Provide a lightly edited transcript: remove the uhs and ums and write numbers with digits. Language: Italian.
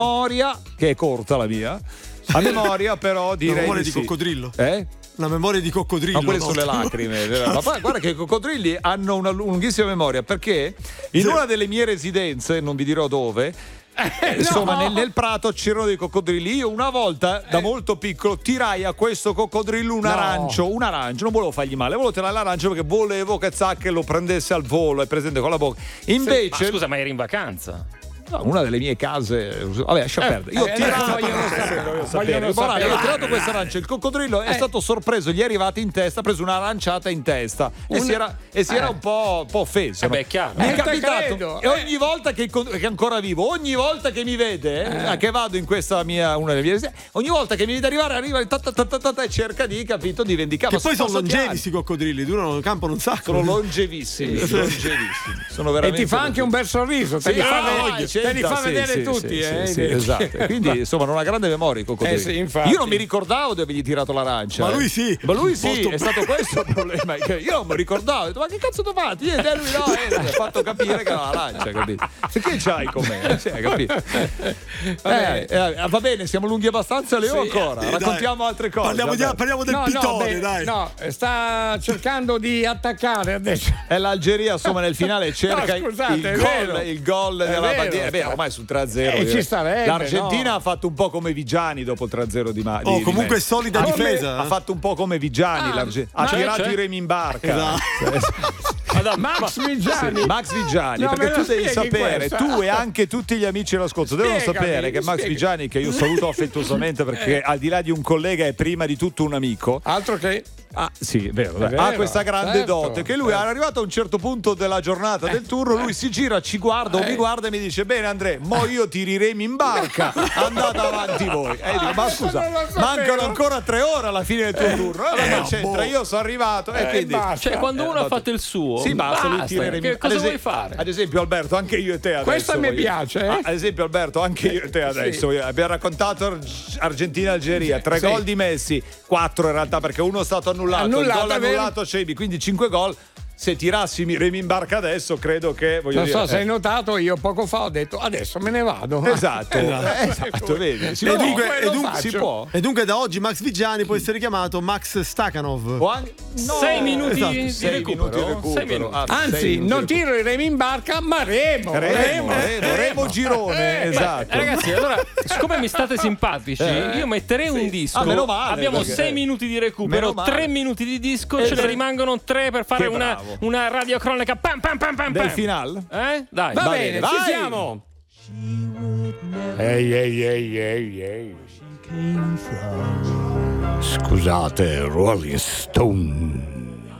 memoria, che è corta la mia, a memoria però direi la memoria di di coccodrillo. La memoria di coccodrillo. Ma quelle sono le lacrime. Ma poi guarda che i coccodrilli hanno una lunghissima memoria, perché in una delle mie residenze, non vi dirò dove, insomma nel prato c'erano dei coccodrilli. Io una volta da molto piccolo tirai a questo coccodrillo un arancio, non volevo fargli male, volevo tirare l'arancio perché volevo che Zacche lo prendesse al volo, è presente, con la bocca. Invece ma scusa, ma eri in vacanza? una delle mie case, vabbè, lascia perdere. Io ho tirato questa arancia, il coccodrillo è stato sorpreso, gli è arrivato in testa, ha preso un'aranciata in testa e si era un po' offeso. Beh, è chiaro. Mi è capitato, e ogni volta che è ancora vivo, ogni volta che mi vede, che vado in questa una delle mie, ogni volta che mi vede arriva e cerca di, capito, di vendicare. Che poi sono longevi questi coccodrilli, durano, campano un sacco. Sono longevissimi. Sono veramente. E ti fa anche un bel sorriso, te li fa vedere tutti. Esatto. Quindi insomma non ha grande memoria i coccodrilli. Io non mi ricordavo di avergli tirato l'arancia. Ma lui sì. È stato questo il problema. Io non mi ricordavo, ho detto, ma che cazzo ti fatti? Lui mi ha fatto capire che era l'arancia, capito? Che c'hai con me? Capito? Va bene, siamo lunghi abbastanza, Leo, ancora. Raccontiamo altre cose. Parliamo del pitone, dai. No, sta cercando di attaccare adesso. È l'Algeria, insomma, nel finale cerca il gol della bandiera. Ormai sul 3-0 ci starebbe, l'Argentina ha fatto un po' come Vigiani dopo il 3-0 di comunque di solida difesa. Ha fatto un po' come Vigiani, ha tirato i remi in barca. Max Vigiani. Max Vigiani, perché tu devi sapere, tu e anche tutti gli amici dell'ascolto devono sapere che Max Vigiani, che io saluto affettuosamente perché al di là di un collega è prima di tutto un amico. Altro che sì, vero. Ha questa grande dote che lui è arrivato a un certo punto della giornata del turno, lui si gira, ci guarda o mi guarda e mi dice: bene Andrea, mo io tiri i remi in barca, andate avanti voi. E dico: ma scusa, mancano ancora 3 ore alla fine del tuo turno. Non c'entra, io sono arrivato e quindi cioè quando uno ha fatto il suo, sì, basta, lui tira i remi. Cosa vuoi fare? Ad esempio Alberto, anche io e te adesso. Questa mi piace. Ad esempio Alberto, anche io e te adesso abbiamo raccontato Argentina-Algeria, 3 gol di Messi, 4 in realtà perché uno è stato annullato, il gol annullato Cebi, quindi 5 gol. Se tirassi i remi in barca adesso, credo che non so se hai notato, io poco fa ho detto adesso me ne vado. Esatto, vedi. Si può. E dunque da oggi Max Vigiani può essere chiamato Max Stakhanov. 6 minuti di recupero. 6 minuti. Anzi, non tiro i remi in barca, ma remo girone. Esatto. Ragazzi, allora, siccome mi state simpatici, io metterei un disco. Meno male, abbiamo 6 minuti di recupero, 3 minuti di disco, ce ne rimangono 3 per fare una radiocronaca del finale. Dai, va bene, vai. Ci siamo. Ehi. Scusate, Rolling Stone.